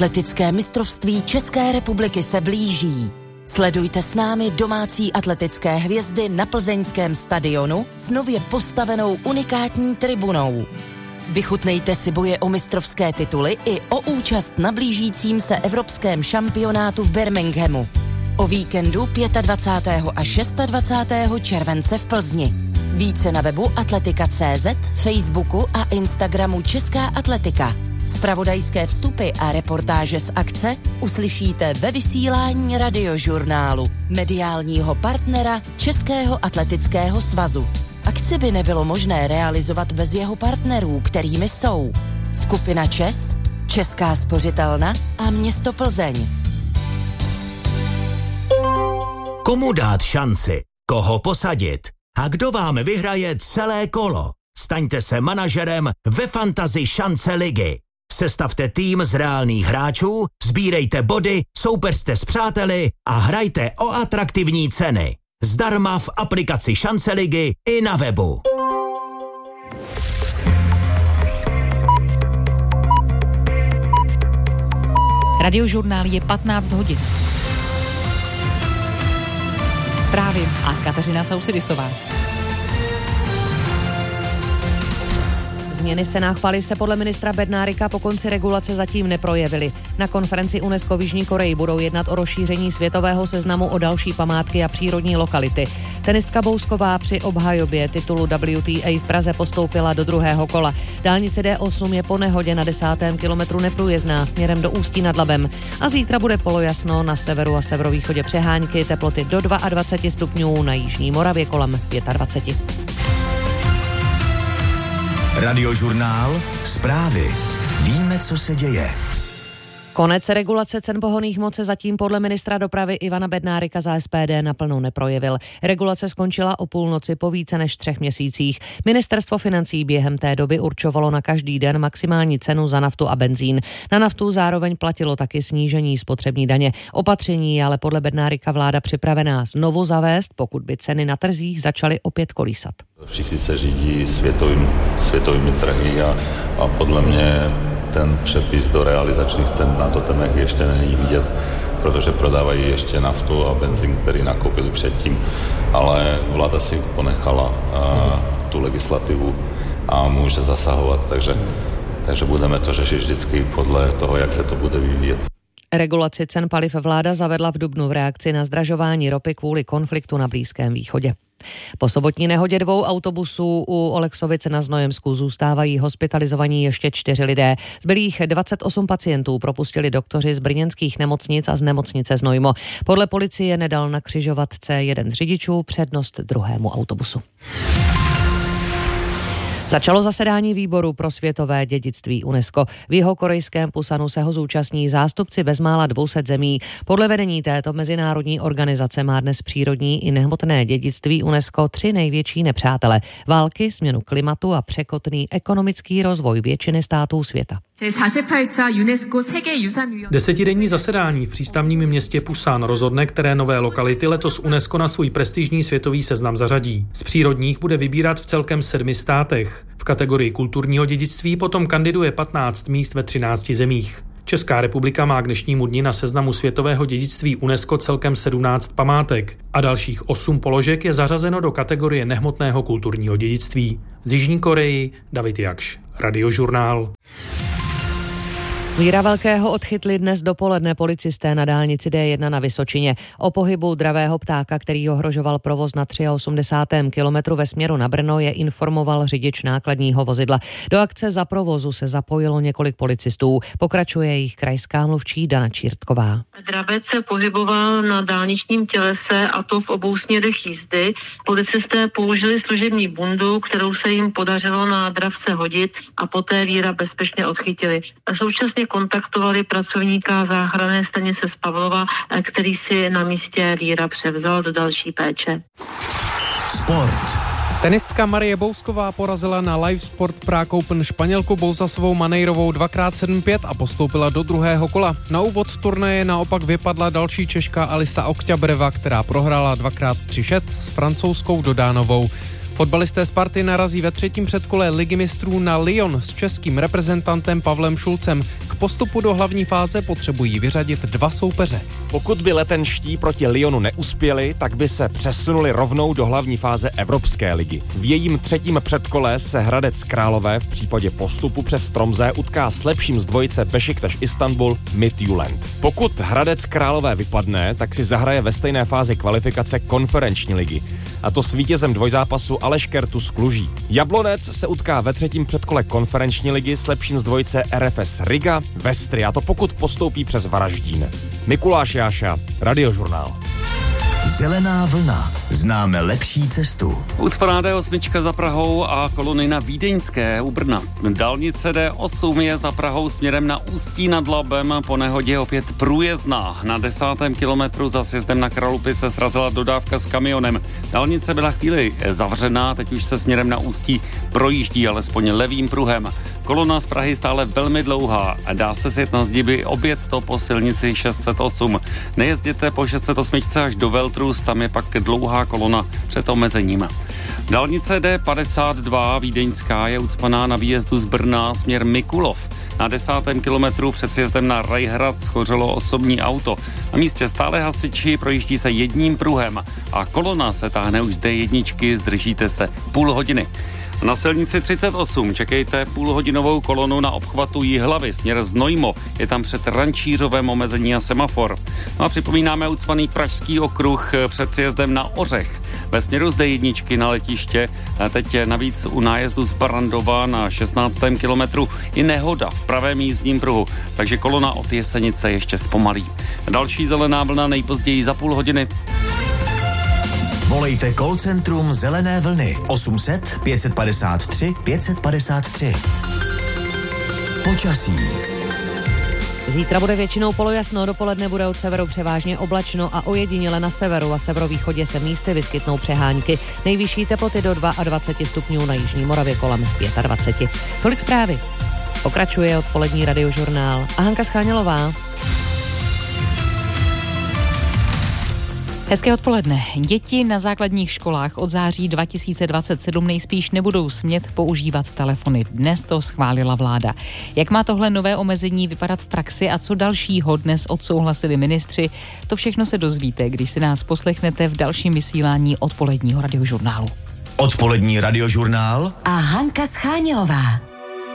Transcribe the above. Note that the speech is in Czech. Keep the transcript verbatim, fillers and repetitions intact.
Atletické mistrovství České republiky se blíží. Sledujte s námi domácí atletické hvězdy na plzeňském stadionu s nově postavenou unikátní tribunou. Vychutnejte si boje o mistrovské tituly i o účast na blížícím se evropském šampionátu v Birminghamu. O víkendu dvacátého pátého a dvacátého šestého července v Plzni. Více na webu atletika tečka cé zet, Facebooku a Instagramu Česká atletika. Zpravodajské vstupy a reportáže z akce uslyšíte ve vysílání Radiožurnálu, mediálního partnera Českého atletického svazu. Akci by nebylo možné realizovat bez jeho partnerů, kterými jsou Skupina ČES, Česká spořitelna a město Plzeň. Komu dát šanci? Koho posadit? A kdo vám vyhraje celé kolo? Staňte se manažerem ve Fantasy šance ligy. Sestavte tým z reálných hráčů, sbírejte body, soupeřte s přáteli a hrajte o atraktivní ceny. Zdarma v aplikaci Šance ligy i na webu. Radiožurnál je patnáct hodin. Zprávy a Kateřina Causidisová. Změny v cenách paliv se podle ministra Bednárika po konci regulace zatím neprojevily. Na konferenci UNESCO v Jižní Koreji budou jednat o rozšíření světového seznamu o další památky a přírodní lokality. Tenistka Bousková při obhajobě titulu W T A v Praze postoupila do druhého kola. Dálnice D osm je po nehodě na desátém kilometru neprůjezdná směrem do Ústí nad Labem. A zítra bude polojasno na severu a severovýchodě přehánky, teploty do dvacet dva stupňů, na jižní Moravě kolem dvacet pět. Radiožurnál, zprávy. Víme, co se děje. Konec regulace cen pohonných hmot se zatím podle ministra dopravy Ivana Bednárika za S P D naplno neprojevil. Regulace skončila o půlnoci po více než třech měsících. Ministerstvo financí během té doby určovalo na každý den maximální cenu za naftu a benzín. Na naftu zároveň platilo taky snížení spotřební daně. Opatření je ale podle Bednárika vláda připravená znovu zavést, pokud by ceny na trzích začaly opět kolísat. Všichni se řídí světovým, světovými trhy a, a podle mě ten přepis do realizačních cen na totemech ještě není vidět, protože prodávají ještě naftu a benzín, který nakoupili předtím, ale vláda si ponechala uh, tu legislativu a může zasahovat, takže, takže budeme to řešit vždycky podle toho, jak se to bude vyvíjet. Regulaci cen paliv vláda zavedla v dubnu v reakci na zdražování ropy kvůli konfliktu na Blízkém východě. Po sobotní nehodě dvou autobusů u Oleksovice na Znojemsku zůstávají hospitalizovaní ještě čtyři lidé. Zbylých dvacet osm pacientů propustili doktoři z brněnských nemocnic a z nemocnice Znojmo. Podle policie nedal na křižovatce jeden z řidičů přednost druhému autobusu. Začalo zasedání výboru pro světové dědictví UNESCO. V jihokorejském Pusanu se ho zúčastní zástupci bezmála dvě stě zemí. Podle vedení této mezinárodní organizace má dnes přírodní i nehmotné dědictví UNESCO tři největší nepřátele. Války, změnu klimatu a překotný ekonomický rozvoj většiny států světa. Desetidenní zasedání v přístavním městě Pusan rozhodne, které nové lokality letos UNESCO na svůj prestižní světový seznam zařadí. Z přírodních bude vybírat v celkem sedmi státech. V kategorii kulturního dědictví potom kandiduje patnáct míst ve třinácti zemích. Česká republika má k dnešnímu dni na seznamu světového dědictví UNESCO celkem sedmnáct památek a dalších osm položek je zařazeno do kategorie nehmotného kulturního dědictví. Z Jižní Koreji David Jakš, Radiožurnál. Víra Velkého odchytli dnes dopoledne policisté na dálnici D jedna na Vysočině. O pohybu dravého ptáka, který ohrožoval provoz na osmdesátém třetím kilometru ve směru na Brno, je informoval řidič nákladního vozidla. Do akce za provozu se zapojilo několik policistů. Pokračuje jejich krajská mluvčí Dana Čírtková. Dravec se pohyboval na dálničním tělese, a to v obou směrech jízdy. Policisté použili služební bundu, kterou se jim podařilo na dravce hodit, a poté Víra bezpečně odchytili. Současně kontaktovali pracovníka záchranné stanice z Pavlova, který si na místě Víra převzal do další péče. Sport. Tenistka Marie Bousková porazila na Live Sport Prague Open Španělku Bouzasovou Manejrovou dvakrát sedm pět a postoupila do druhého kola. Na úvod turnaje naopak vypadla další Češka Alisa Okťabreva, která prohrála dvakrát tři šest s francouzskou Dodánovou. Fotbalisté Sparty narazí ve třetím předkole Ligy mistrů na Lyon s českým reprezentantem Pavlem Šulcem. K postupu do hlavní fáze potřebují vyřadit dva soupeře. Pokud by letenští proti Lyonu neuspěli, tak by se přesunuli rovnou do hlavní fáze Evropské ligy. V jejím třetím předkole se Hradec Králové v případě postupu přes Tromsø utká s lepším z dvojice Beşiktaş Istanbul Midtjylland. Pokud Hradec Králové vypadne, tak si zahraje ve stejné fázi kvalifikace konferenční ligy. A to s vítězem dvojzápasu Aleš Kertus Kluží. Jablonec se utká ve třetím předkole konferenční ligy s lepším z dvojice R F S Riga Vestry, a to pokud postoupí přes Varaždín. Mikuláš Jáša, Radiožurnál. Zelená vlna. Známe lepší cestu. Ucpaná D osm za Prahou a kolony na Vídeňské u Brna. Dálnice D osm je za Prahou směrem na Ústí nad Labem po nehodě opět průjezdná. Na desátém kilometru za sjezdem na Kralupy se srazila dodávka s kamionem. Dálnice byla chvíli zavřená, teď už se směrem na Ústí projíždí alespoň levým pruhem. Kolona z Prahy stále velmi dlouhá a dá se sjet na zdi, obět to po silnici šest set osm. Nejezděte po šest set osm až do Veltrus, tam je pak dlouhá kolona před omezením. Dálnice D padesát dva Vídeňská je ucpaná na výjezdu z Brna směr Mikulov. Na desátém kilometru před sjezdem na Rajhrad schořelo osobní auto. Na místě stále hasiči, projíždí se jedním pruhem a kolona se táhne už z D jedna, zdržíte se půl hodiny. Na silnici třicet osm čekejte půlhodinovou kolonu na obchvatu Jihlavy směr Znojmo. Je tam před Rančířovém omezení a semafor. No a připomínáme ucpaný Pražský okruh před sjezdem na Ořech. Ve směru z D jedna na letiště, teď je navíc u nájezdu z Barandova na šestnáctém kilometru i nehoda v pravém jízdním pruhu, takže kolona od Jesenice ještě zpomalí. Další zelená vlna nejpozději za půl hodiny. Volejte call centrum Zelené vlny osm set pět padesát tři pět padesát tři. Počasí. Zítra bude většinou polojasno, dopoledne bude od severu převážně oblačno a ojediněle na severu a severovýchodě se místy vyskytnou přehánky. Nejvyšší teploty do dvacet dva stupňů, na jižní Moravě kolem dvacet pět. Tolik zprávy. Pokračuje odpolední Radiožurnál a Hanka Schánělová. Hezké odpoledne. Děti na základních školách od září dva tisíce dvacet sedm nejspíš nebudou smět používat telefony. Dnes to schválila vláda. Jak má tohle nové omezení vypadat v praxi a co dalšího dnes odsouhlasili ministři, to všechno se dozvíte, když si nás poslechnete v dalším vysílání odpoledního Radiožurnálu. Odpolední Radiožurnál a Hanka Schánělová.